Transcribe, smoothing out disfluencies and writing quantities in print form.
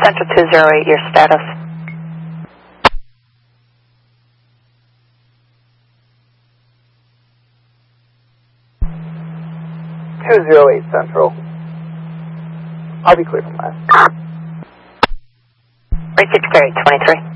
Central 208, your status. Central. I'll be clear from that. Rate 6 23.